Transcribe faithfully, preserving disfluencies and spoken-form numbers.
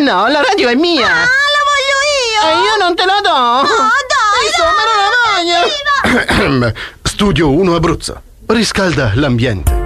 no, la radio è mia! Ah, la voglio io! E io non te la do! No, dai, Insomma, non la voglio! Studio uno Abruzzo. Riscalda l'ambiente.